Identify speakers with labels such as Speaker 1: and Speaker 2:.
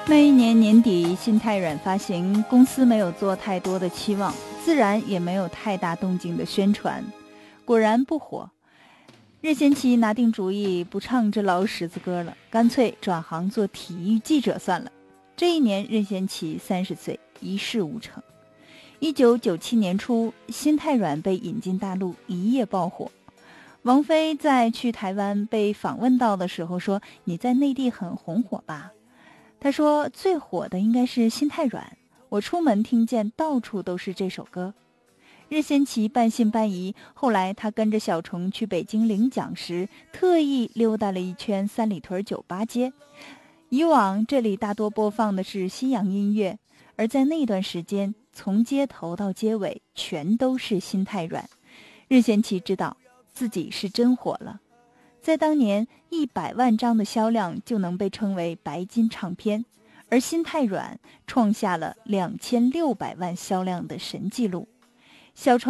Speaker 1: 那一年年底，心太软发行，公司没有做太多的期望，自然也没有太大动静的宣传，果然不火。任贤齐拿定主意，不唱这老十字歌了，干脆转行做体育记者算了。这一年，任贤齐30岁，一事无成。1997年初，心太软被引进大陆，一夜爆火。王菲在去台湾被访问到的时候说：“你在内地很红火吧？”她说：“最火的应该是心太软，我出门听见到处都是这首歌。”任贤齐半信半疑，后来他跟着小虫去北京领奖时，特意溜达了一圈三里屯酒吧街。以往这里大多播放的是西洋音乐，而在那段时间，从街头到街尾全都是心太软。任贤齐知道自己是真火了，在当年100万张的销量就能被称为白金唱片，而心太软创下了2600万销量的神纪录。小